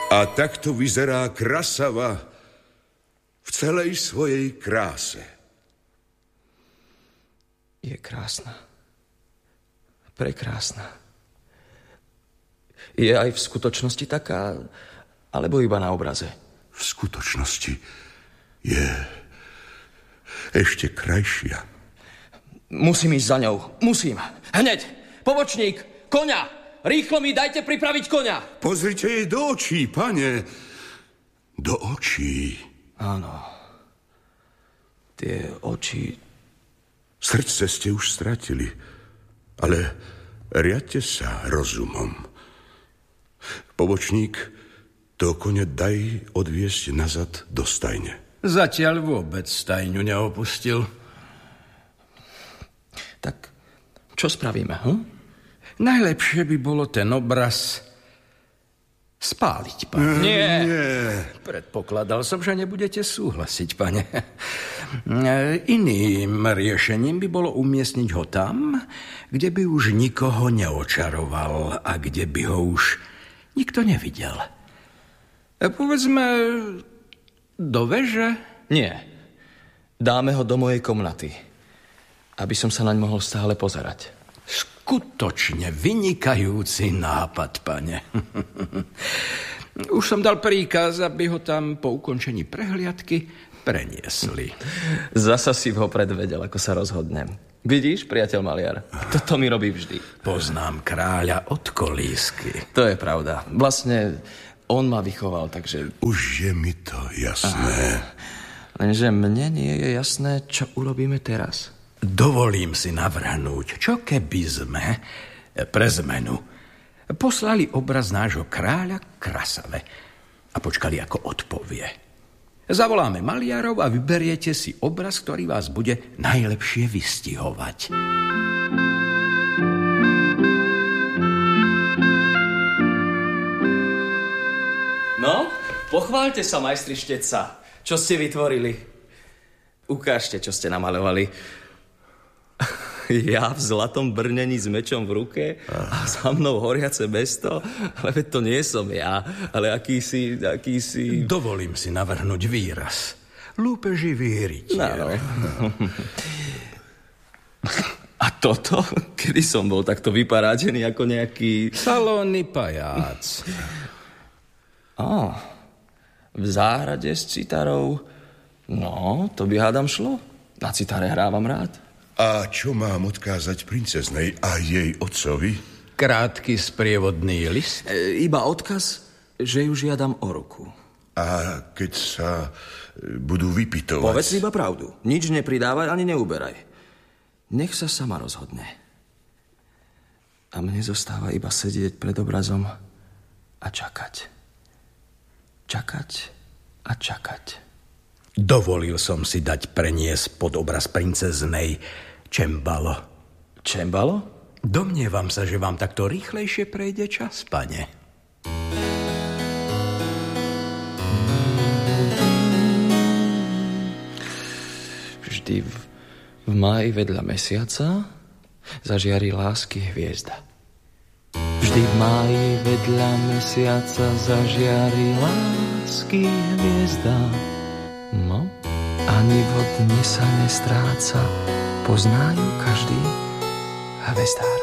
A takto vyzerá Krasava v celej svojej kráse. Je krásna. Prekrásna. Je aj v skutočnosti taká, alebo iba na obraze? V skutočnosti je ešte krajšia. Musím ísť za ňou. Musím. Hneď. Pobočník, koňa. Rýchlo mi dajte pripraviť koňa. Pozrite jej do očí, pane. Do očí. Áno. Tie oči... Srdce ste už stratili, ale riadte sa rozumom. Pobočník, to koňa daj odviesť nazad do stajne. Zatiaľ vôbec stajňu neopustil. Tak, čo spravíme, Najlepšie by bolo ten obraz spáliť, pane. Nie. Predpokladal som, že nebudete súhlasiť, pane. Iným riešením by bolo umiestniť ho tam, kde by už nikoho neočaroval a kde by ho už nikto nevidel. Povedzme, do veže? Nie. Dáme ho do mojej komnaty, aby som sa naň mohol stále pozerať. Skutočne vynikajúci nápad, pane. Už som dal príkaz, aby ho tam po ukončení prehliadky preniesli. Zasa si ho predvedel, ako sa rozhodnem. Vidíš, priateľ maliar? Toto mi robí vždy. Poznám kráľa od kolísky. To je pravda. Vlastne on ma vychoval, takže... Už je mi to jasné. Lenže mne nie je jasné, čo urobíme teraz. Dovolím si navrhnúť, čo keby sme pre zmenu poslali obraz nášho kráľa Krasave a počkali, ako odpovie. Zavoláme maliarov a vyberiete si obraz, ktorý vás bude najlepšie vystihovať. No, pochváľte sa, majstri Štetca. Čo ste vytvorili? Ukážte, čo ste namaľovali. Ja v zlatom brnení s mečom v ruke a za mnou horiace mesto? Ale veď to nie som ja, ale akýsi... Dovolím si navrhnúť výraz. Lúpeživý rytier. No. A toto? Kedy som bol takto vyparádený ako nejaký... Salónny pajac. V záhrade s citarou. No, to by hádam šlo. Na citare hrávam rád. A čo mám odkázať princeznej a jej otcovi? Krátky sprievodný list? Iba odkaz, že ju žiadam o ruku. A keď sa budú vypytovať... Povedz iba pravdu. Nič nepridávaj ani neuberaj. Nech sa sama rozhodne. A mne zostáva iba sedieť pred obrazom a čakať. Čakať a čakať. Dovolil som si dať preniesť pod obraz princeznej čembalo. Čembalo? Domnievam sa, že vám takto rýchlejšie prejde čas, pane. Vždy v máji vedľa mesiaca zažiari lásky hviezda. Vždy v máji vedľa mesiaca zažiari lásky hviezda. No, ani vo dne sa nestráca, poznajú každý hvezdár.